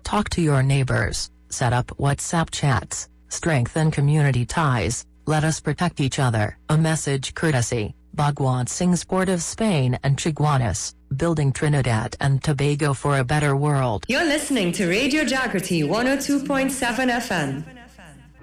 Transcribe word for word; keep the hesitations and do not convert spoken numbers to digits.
Talk to your neighbors, set up WhatsApp chats, strengthen community ties, let us protect each other. A message courtesy, Bhagwant Singh Sport of Spain and Chiguanas, building Trinidad and Tobago for a better world. You're listening to Radio Jagrati one oh two point seven F M.